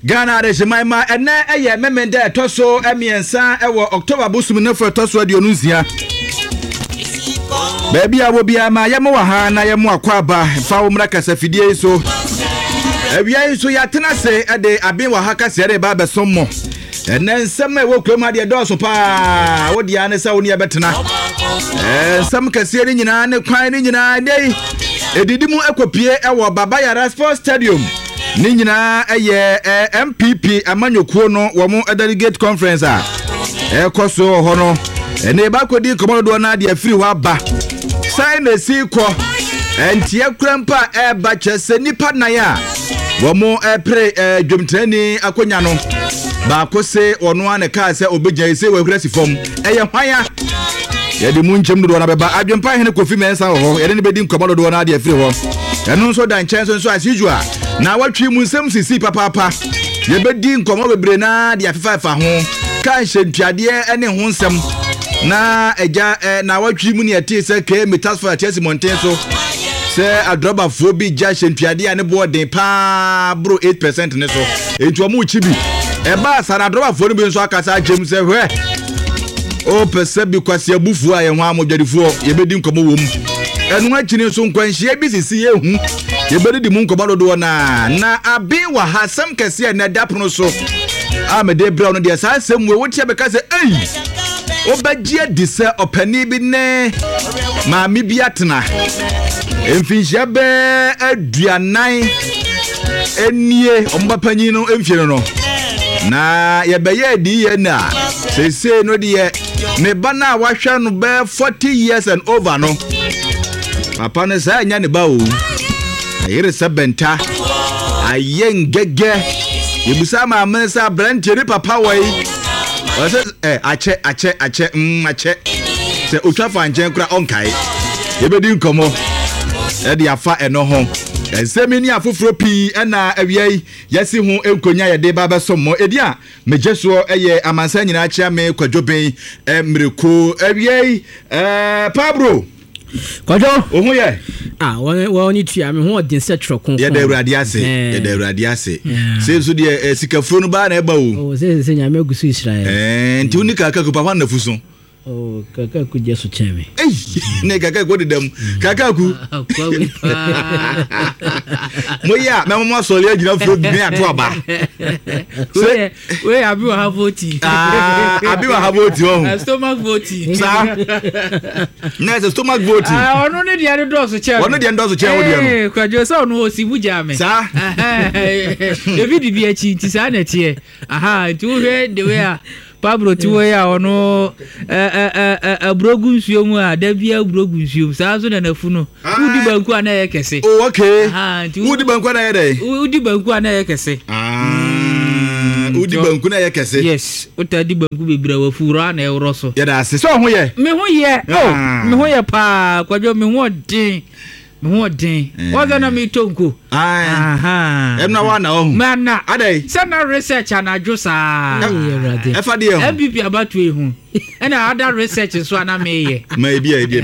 Ghana de Jemaima ene eye memende etoso emiensa ewo October busum ne fo etoso adionuzia. Baby abobia ma yemo wa ha na yemo akwaba fa wo mra kasa fidie so. Ewia so ya tena se ede abin wa ha kasa de ba besommo. Ene nsem e wo kwema de doso pa wo dia ne sa wo ne betena. Nsem kase ni nyina ne kwan ni nyina dei. Edidimu ekopie ewo Baba Yara Sports Stadium. Ni nyina eye MPP amanyokuo no wo mo delegate conference a ekoso ho no ene ba kodi komodo na de afiri ho aba sign na si ko entie krampa ba chese nipa na ya wo mo pre dwomtrani akonya no ba ko se ono ane ka se obegya se wa kurasi fom eye hwan yedi munchem do na beba adwempa hene kofi mensa ho yede ne bedi komodo do na de afiri ho eno so dan chen so asijua na watwi mu nsem sisi papa ye bedi nkomo bebre na de afifa ho kan hyentuade ene ho nsem na eja na watwi mu ne ate se ke metasfor Chelsea Mountain so se adroba fo bi ja hyentuade ane boden pa bro 8% ne so entu omu chi bi e ba sara adroba fo ne bi so akasa jem se hwe o pese bi kwase abufu aye ho amodwadifo ye bedi nkomo wo mu enu achini so nkwanhie bi sisi ye hu ye bedi di mu nkomo do na abin wa hasam kase na dapono so amede brown de sa asem we wotia be kase obagie di se opani bi ne ma mi bi atena emfinhia be aduanan enie ombapanyi no emfie no na ye beye di ye na sese no de ne bana wahwa no be 40 years and over no papa ne sa nya ne ba o ayere sebenta ayengege yebusa ma mensa brandere papa wai wase ache se otwafa nchen kura onkai yebedi nkomo e de afa eno ho ensemini afoforo pi na awiai yesi ho enkonya ye de baba sommo edi a mejeso eye amansa nyina achia me kwadwoben mreko awiai Pablo Kojo ohun ye won ni tua me ho odin se trokon ye da urade ase se so de sikafuro no ba na eba o se nya me gusu Israel nti unika kaka papa na fuso kaka ku jesu cheme ne kaka ko dedam kaka ku moya me mo so le agira furo bi ato aba we abi wa havoti abi wa havoti o stomach voting sa na se stomach voting ono ne dia do so cheme ono dia ndo so cheme odi kwa jo so no osibuja me sa David bi achi nti sa na tie nti wo hwe de we a Pablo tiwo ya ono abrogu nsuo mu a da bia abrogu nsuo saa so na nafu no udi banku ana ye kese okay udi banku ana ye dai udi banku ana ye kese udi banku na ye kese yes utadi banku bebra wafura na e woro so ya da se so ho ye me ho ye pa kwadwo me ho den waga na mi tonko emna wa na ohu mana adai sana research anajo sa efa de ho MPP abatu ehu ena other research so ana meye maybe o de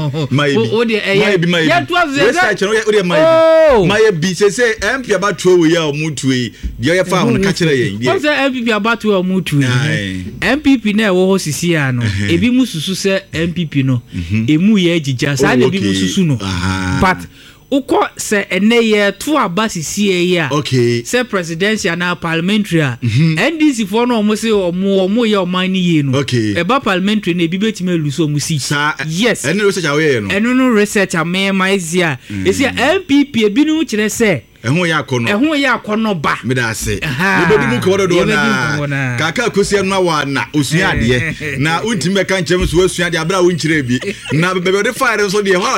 ya tu research no o de maybe bi se MPP abatu we ya omutu e de ye fa ho ka kire yen o se MPP abatu omutu MPP na wo ho sisi ya no ebi mususu se MPP no emu ye agija sa na ebi mususu no but uko se eneye to abasisi ye okay se presidential na parliamentary NDC for no omo se omo ye oman ni ye no eba parliamentary na ebi betime luso omo si yes eno research awe no eno no research amemaizia esi MPP ebi nu kire se ehun ya akono ba me da se obedi mu ko do na kaka kosi no wa na osua ade na untimi be kan chem so osua ade abra unkire bi na bebe de fire so de ho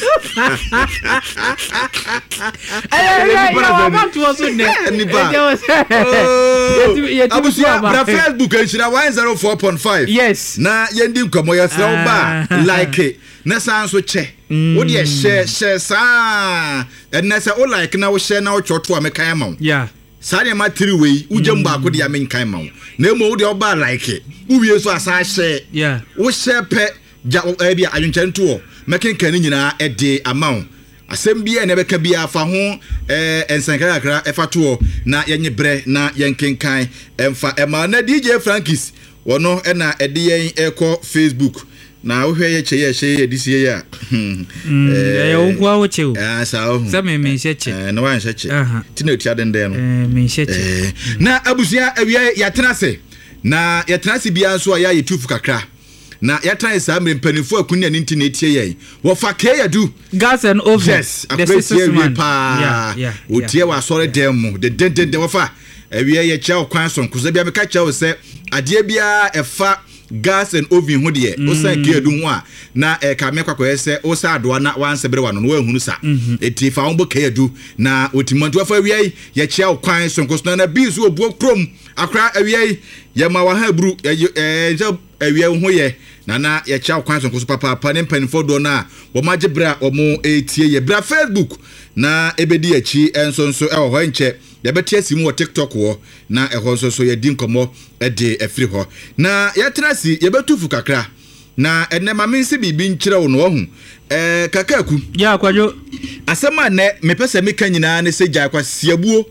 Abusia Facebook enshira 104.5 yes na yendi nkomo ya sra ba like na san so che wo de share sa na say o like na wo share na wo choto amekan ma yeah sare ma 3 way ujam ba ko de amekan ma na emo wo de oba like uwie so asa share yeah wo share pe ja bia adwenchen to o mekenkan ni nyina e de amount asɛm bia na bɛka bia fa ho ensankara kra ɛfa to na yenye bre na yenkenkan emfa ema na DJ Frankis wono na ɛde yɛn ɛkɔ Facebook na wo hwɛ yɛ kyɛ disi ya wo kwa wo kyɛ saa sɛ me hyɛ kyɛ na wan hyɛ kyɛ tina otua den den no me hyɛ kyɛ na abusua awia yɛtena se na yɛtena se bia nso a yɛ tufu kakra na yɛtena saa mpanifo akunya ne nti na etie yɛn wo fa kayadu gas and oven yes the system pa otie wa sɔre dem mu de den wo fa awia yɛ kyɛ kwan so nkoza bia meka kyɛ wo sɛ adeɛ bia ɛfa gas and oven ho de o san kayadu ho a na ka me kwakoyɛ sɛ o sa adoa na wansebere wa no no ehunu sa eti fa wo kayadu na otimanto afa awia yɛ kyɛ kwan so nkoso na bi so obuo krom akra awia yɛ ma wa ha buru awia ho yɛ na yɛ kyɛ kwan so nkoso papa ne mpanifo do na wo magye bra o mo etie yɛ bra Facebook na ebedi achi enso nso ɛwɔ hɔ nkyɛ yɛbɛte asimu wɔ TikTok wɔ na ɛhɔ nso so yɛdi nkɔmɔ ɛde afiri hɔ na yɛtena si yɛbɛtufu kakra na ɛnɛma mensi bibi nkyerɛ wo no ɔhu kakaku ya akwadwo asɛm a nɛ mepɛ sɛ meka nyinaa ne sɛ gyae kwasiabuo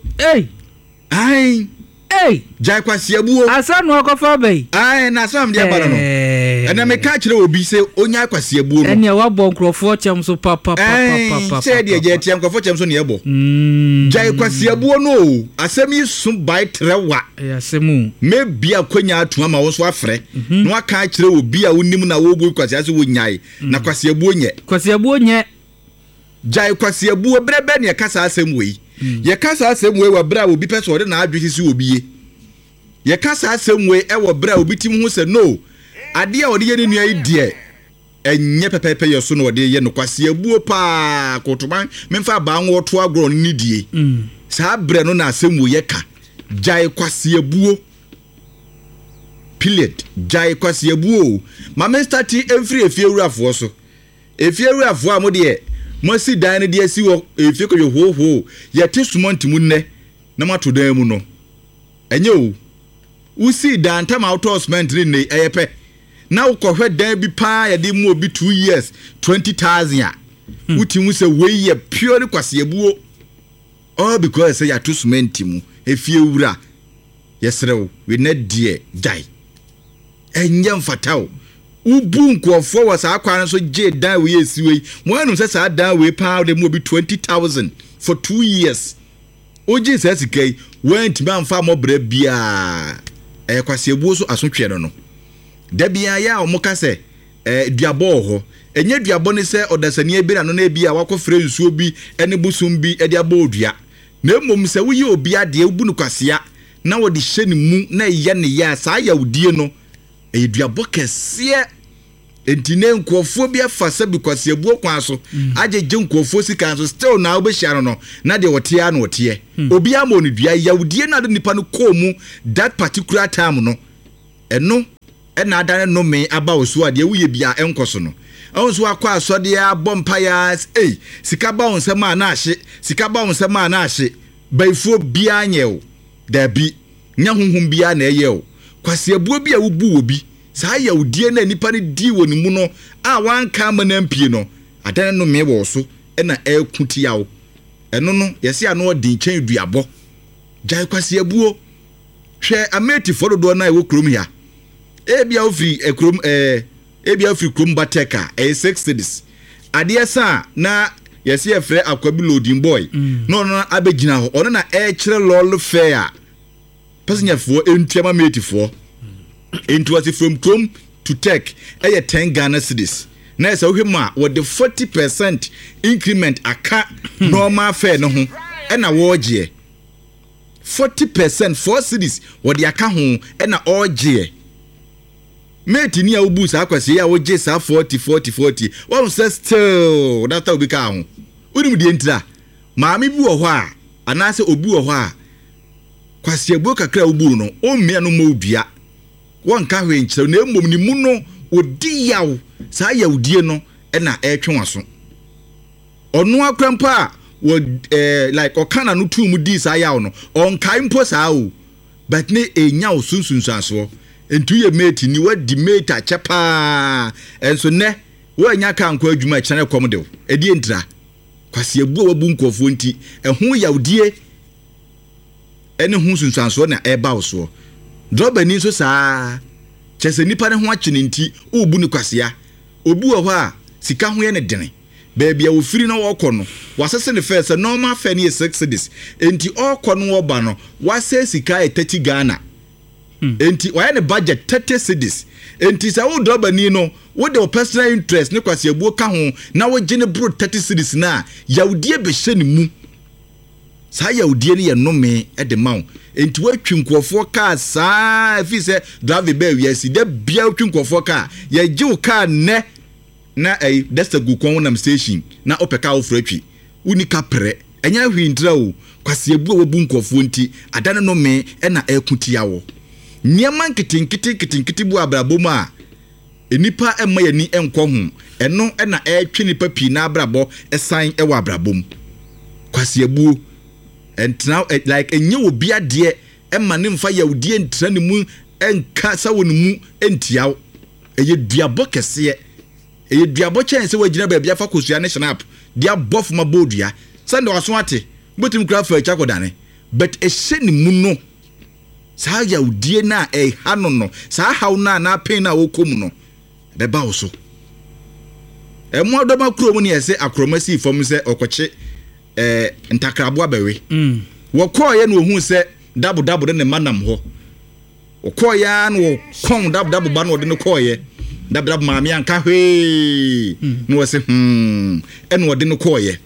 gyae kwasiabuo asa no akɔfa bai na asɛm de abara no ɛna meka kyerɛ obi sɛ onya kwasiabuo no ɛne wabɔ nkrɔfoɔ kyɛm so papa sɛ deɛ gye tiam nkrɔfoɔ kyɛm so ne yɛbɔ gyae kwasiabuo no asɛm yi so bai trewa asɛm me bia kwanya atuma ma wo so afrɛ na waka kyerɛ obi a wonim na wo bu kwasia so wonyae na kwasiabuo nyɛ gyae kwasiabuo brɛbɛ ne yɛka saa asɛm wei yɛka saa asɛm wei wɔ brɛ a obi pɛ sɛ ɔde na adwe sisi obi ye yɛka saa asɛm wei ɛwɔ brɛ a obi tim ho sɛ no adeɛ a ɔde yɛ ne nua yi deɛ ɛnyɛ pɛpɛpɛ yɛ so na ɔde yɛ no kwasiabuo paa kotoban memfa ba nwo to agro ne die saa brɛ no na asɛm wei yɛka gyae kwasiabuo pilot gyae kwasiabuo ma me start every efiewurafoɔ so efiewurafoɔ a mo deɛ mo si dan ne deɛ si wɔ efie ko hoho yɛte sumonti mu nnɛ na mato dan mu no ɛnyɛ o usi dan tam auto cement ne ɛyɛpɛ na ukɔhwɛ dan bi paa yɛde mu obi 2 years 20,000 a uti mu sɛ wei yɛ pure kwasiabuo all because say yɛato cement mu efiewura yɛsrew we net die die ɛnyɛ mfatao ubu nkɔfo wa saa kwan so gye dan we esiwe mo anu sɛ saa dan we paa de mu obi 20,000 for 2 years oji sɛ sikai went man fa mo bra bia kwasiabuo so asotwe no da bia ya o mo ka sɛ duabo ho enye duabo ne sɛ odasani ebira no na bia wakɔfrɛ nsuo bi ene busum bi de abo odua na mmom sɛ woyi obi ade ubu no kwasia na wode hye ne mu na yɛ ne ya saa ya udie no duabo kɛseɛ entine nkɔfo bi afa sɛ bi kwasiabuo kwan so agegye nkɔfo sika so still na obɛhia no na de wɔte ya no wɔte obi ama no dua yawudie na de nipa no kɔ that particular time no ɛno ɛna adane no me aba osu ade woyɛ bia ɛnkɔso no ɔnso akɔ asɔde abɔ mpaya sika ba onsɛm a na ahye sika ba onsɛm a na ahye baifuo bia nyɛw da bi nya honhom bia na ɛyɛw kwasiabuo bi a wubu obi saa yawudie na nipa ne di wɔ ne mu no a wanka ma na mpie no adane no me wɔ so ɛna ɛkuti yawo ɛno no yɛse ano ɔdi nkyɛn duabɔ gyae kwasiabuo hwɛ ameti fododo na ɛwɔ krom ya ebia ofiri ekrom ebia ofiri krom bateka 6 cities adeɛ sa na yɛse yɛfrɛ akwabi loading boy no abegyina hɔ ɔno na ɛkyerɛ lol fair passenger for entuama meti for into as from Chrome to Tech 10 Ghana cedis na ɛsɛ wohwɛ mu a wɔde 40% increment aka normal fare no ho ɛna wɔgye 40% 4 cedis wɔde aka ho ɛna ɔgye mate ni a wobu saa kwase ya wɔgye saa 40 wɔn sɛ still data obi ka ho wonim die ntira maame bi wɔ hɔ a anaasɛ obi wɔ hɔ a kwasiabuo kakra wobu no ɔmmea no ma odua wɔn ka hwe nkyerɛ na mmom ni mu no odi yaw saa yawdie no ɛna ɛtwe waso ɔno akrampa like ɔkana no tu mu di saa yaw no ɔnkai mpo saa o but ne enya osunsunsanso entu ye mate ni wadi mate achepa enso ne wo anya ka anko adwuma kyene kom de edi entira kwasi ebu wabu nkofo nti ehu yawdie ene hu sunsanso na eba oso droba ni so saa chese nipa ne ho akye nti obu ni kwasia obu wo a sika ho ye ne dene baby wo firi na wo kono wasese ne first normal fare ne 6 cedis enti o kono wo ba no wase sika 30 Ghana enti wa ne budget 30 cedis enti sa wo droba ni no wo de personal interest ne kwasi ebu ka ho na wo gene bro 30 cedis na yawdie be hye ne mu sa yawdie ne ye nome e de mawo enti wa twinkofo ka saa fi se drive be wiasi de bia twinkofo ka ye giw ka ne na desta gukon nam station na opeka ofratwi unika pre enya hwintra o kwasi ebu wo bu nkofo nti adane no me na ekutia wo niema nkitinkiti bu abrabom a enipa emma yani enko hu eno na etwe nipa pi na abrabo esan ewa abrabom kwasi ebu entra like enye obi ade emma ne mfa yawdie ntra ne mu enka sawo ne mu entiaw eye duabo kese eye duabo chen se wagina ba bia fa kosua ne snap dia bof ma bodua sande waso ate botim kra fa chakodane but ehye ne mu no saa yawdie na hano no saa haw na pen na wokom no beba wo so emu adoma kuro mu ne yese akromasi fom se okoche ntakrabo abewe wokoye no hu se dabu ne manam ho wokoya no kon dabu ba no de no koye dabu maami anka hwe no wose eno wode no koye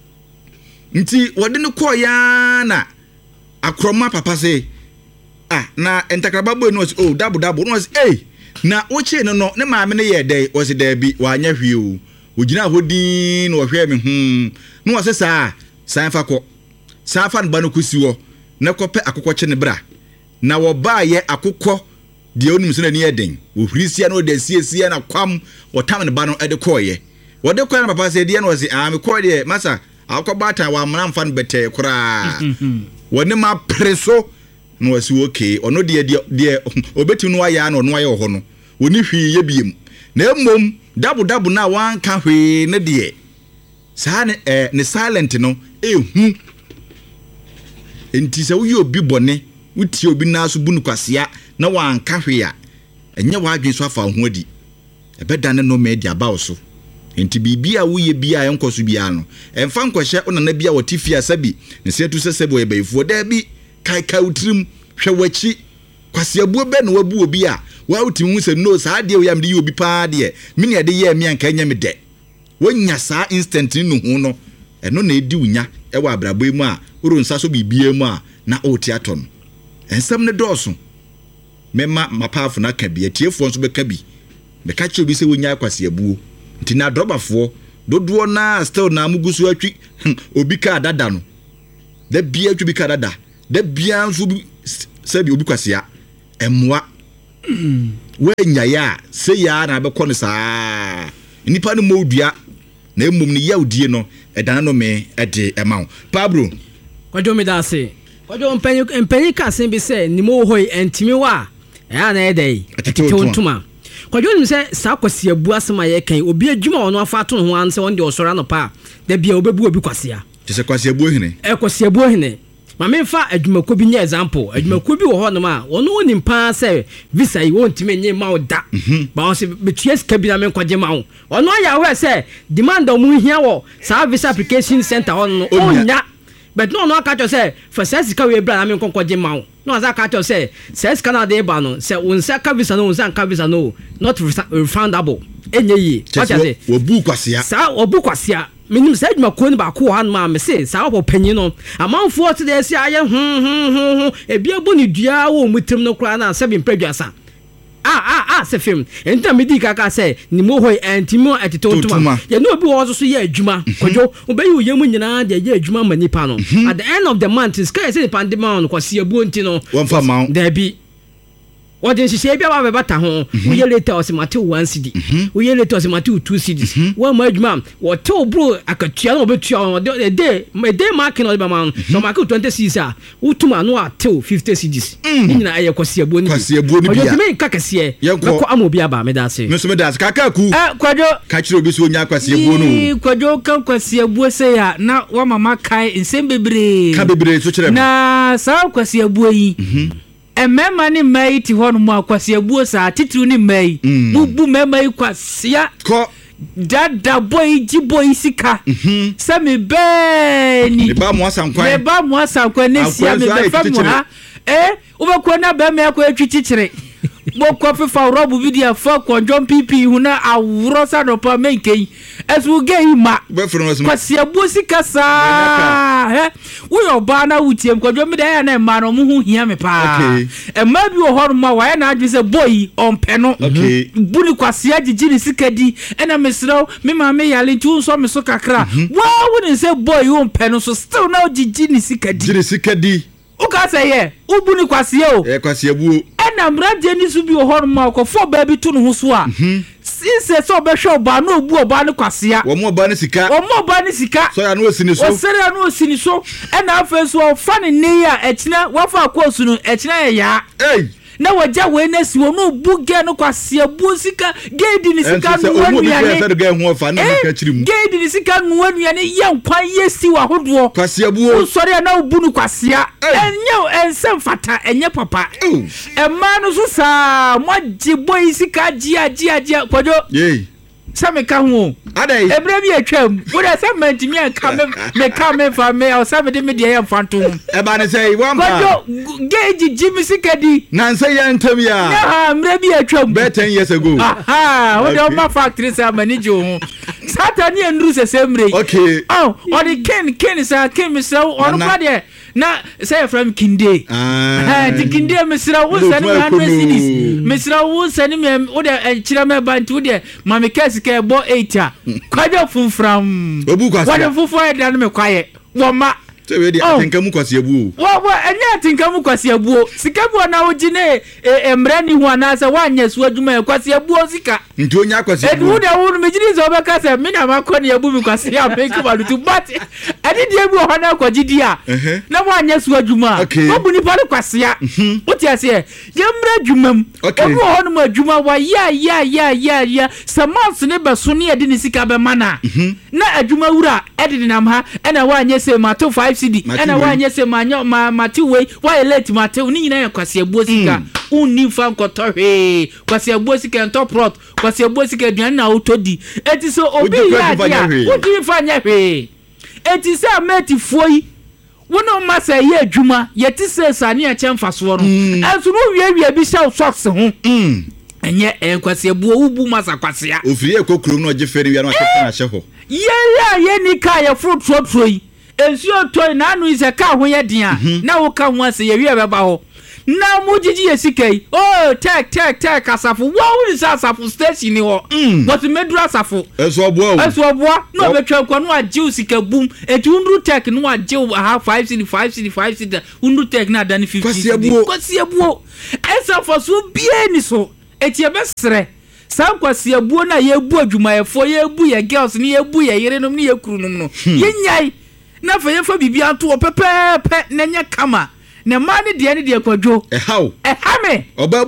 nti wode no koya na akroma papa se na ntakrabo bo no wose dabu no wose na woche no ne maami ne ye dai wose da bi wa anya hwe o ogina hodin no hwe me no wose saa sanfa ko sanfa no ba no kusiwo na kope akokɔ ne bra na wo ba ye akokɔ de onum so na ni eden wo hrisia no de siesie na kwam wo tam ne ba no ede koye wo de koye na papa se de na wo se me koye de masa akokɔ bata wa amana mfa no bete kora wo ne ma preso no wo se okay ono de obetim no aya na ono aye ho no wo ni hwi ye biem na emom dabu na wan ka hwi ne de saa ne silent no ehu enti se wo obi bone wuti obi na so bunu kwasia na wanka hwe a enye wadwen so afa ho adi ebeda ne no media ba so enti bibia wo ye bia enkoso bia no emfa nkohye onana bia wotifi asabi ne setu sesebo ebaifo da bi kai utrim hwe wachi kwasia buo be na wabu obi a wa utim hu se no saa de wo yam de obi pa de mini ade ye mi anka nya me de wonya saa instant ni no hu no eno na edi unya ewa abrabo mu a uru nsa so bibia mu a na oti aton ensam ne doso mema mapafo na ka bi atiefo nso be ka bi be ka che obi se wonya akwase abuo nti na drobafo dodo na still na mugusu atwi obi ka dada no da bia atwi bi ka dada da bia nso se bi obi kwasea emwa wenya ya se ya na be kono saa nipa no modua na emom ni yawdie no edana no me ede emawo Pablo kwajo me da se kwajo mpanyi ka sen bi se ni mo hoi entimi wa ya na edai etetontuma kwajo nim se sa kwase abu asema ye kan obi adwuma ono afa to ho an se won de osora no pa da bia obebu obi kwasea te se kwase abu hene kwase abu hene ma me fa adwumako bi nya example adwumako bi wo ho no ma wono wonim pa se visa yi wontime nye ma oda ba wo se betues kabina me kwaje ma wo ono ya we se demand omu hia wo sa visa application center on onya but no aka say for sense ka we bra na me kwaje ma wo no as aka say sense kana de ba no se unsa ka visa no unsa ka visa no not refundable enye yi what say wo bu kwasea sa obu kwasea minim sa adwuma ko ni ba ko han ma me se sa wo panyi no amanfo te de se aye ebia bo ni dua wo mutim no kra na 7 predwasa se film enta medi kaka se ni mo hoi antimo atitontuma ye no obi wo so ye adwuma kwadwo obeyi wo yemu nyina de ye adwuma manipa no at the end of the month sky say pandemon kwase abu nti no wonfa ma da bi What did she say about home? We later was Matthew 1 city. We later was Matthew 2 cities. One my ma'am, what told bro, I could tell about you the day, my day marking on the man, no Marco 20 Caesar, who to man no 50 cities. In I was a bonny, Cacasia, Yoko Amobiaba, Medasi. Mr. Medas, Kakaku, Quadro, catch your bisu Yaquasia Bono, Quadro, Quasia Buesea, now one Mamma Kai in Sembebre, Cabibre, such a na Sao Quasia Bui. Emema ni mai ti hono mu akwase buosa titru ni mai bubu mema ikwasia ko dada boy ji boy sika sami beni me ba mo asankwan ne sia me be famu ha ubekwa na be me akwa atwitikyire bokwa fifa robu video fa konjon pp huna awuro sa no pa menken esu geima kwase buosika sa wo yo ba na wutiem konjon me da na ma no mu hu hia me pa ma bi wo horo ma wa na adwe se boy ompe no buni kwase agigiri sikadi ena mesrew me ma me yale tu so me so kakra wa woni se boy ompe no so still na agigiri sikadi uka say ye ubuni kwase o kwase buo ena mraje ni su bi wo horo ma ko fo ba bi tu no so a since so be show ba no obu oba ne kwase a wo mo oba ne sika so ya no osini so o sere ya no osini so ena afeso o fa ne ne ya ekina wa fa akosu no ekina ya na waja we na si wo no buge no kwase bu sika gedi ni sika no wanuane gedi ni sika no wanuane ye nkwan ye si wa hodo kwase bu sori na obu no kwase enye ensem fata enye papa emma no so sa moji boy sika gia kwajo Same ka ho adai ebra bi atwam wo da sement mi aka me ka me fa me o same de me de ye mfantom e ba ne sei wan ba geji jimi sikadi nan say ya ntam ya na mra bi atwam be 10 years ago wo de ma factory sa manage ho satani enru se semre okay o di ken sa ken mi sa o no pa de na say from kinde di kinde mi sira wo sani 100 cities mi sira wo sani me wo de kira me bantu wo de mami kesi ke bo 8 kwaje funfram obu kwase wade fufu e dan me kwaye wo ma se we di atenka mu kwase abuo wo enye atenka mu kwase abuo sika bu na wo gine emre ni hu anasa wanye su adwuma kwase abuo sika nti onya kwase abuo edu da wo me gine zo be kase me na makoni abu mi kwase ya make balutu but ade die bu ho na kwagidi a na wanye su adwuma obu ni pale kwase ya uti ase ye mre adwumam obu ho no adwuma wa ya samans ne be so ne ade ni sika be mana na adwuma wura ade ni nam ha ena wanye se mato 5 cd ena wanye se manyo mati we wa elete mate ni nyina ya kwase abuo sika uni fa nkotohwe kwase abuo sika ntop rot kwase abuo sika aduan na otodi eti so obi ya dia udi fa nya hwe eti se ameti foi wono masa ye adwuma yeti se sane a chemfaso no enso no wiawia bi sha socks ho enye kwase abuo ubu masa kwase a ofiri ekokrom no ogeferi wi na aketa na hye ho ye ni ka ye fruit troi ensuo toy na anu ise ka ho ye dia na wo ka ho ase ye wi beba ho na mujiji ye sikai tek asafo wo wi asafo station ni ho what medura asafo eso oboa no betwa kwa no ajiu sika bum eti undru tek no ajiu ha 5 cd undru tek na dan 50 kwasi abuo esafo so bie ni so eti e besre sam kwasi abuo na ye bu adwumayefo ye bu ye girls ni ye bu ye yerenom ni ye kurunum no ye nyai na fa ye fa bibia to pepepe na nya kama na ma ne de kwadwo ehaw ehame